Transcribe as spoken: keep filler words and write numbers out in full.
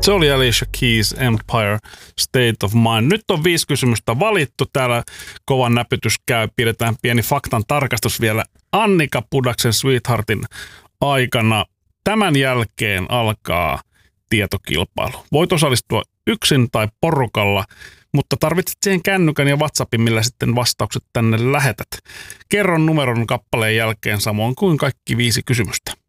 Se oli Alicia Keys, Empire State of Mind. Nyt on viisi kysymystä valittu. Täällä kovan näpytys käy. Pidetään pieni faktan tarkastus vielä Annika Pudaksen Sweetheartin aikana. Tämän jälkeen alkaa tietokilpailu. Voit osallistua yksin tai porukalla, mutta tarvitset siihen kännykän ja WhatsAppin, millä sitten vastaukset tänne lähetät. Kerron numeron kappaleen jälkeen samoin kuin kaikki viisi kysymystä.